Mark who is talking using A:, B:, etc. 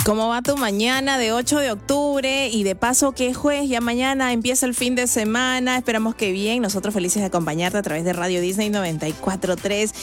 A: ¿Cómo va tu mañana de 8 de octubre? Y de paso, ¿qué jueves? Ya mañana empieza el fin de semana. Esperamos que bien. Nosotros felices de acompañarte a través de Radio Disney 94.3.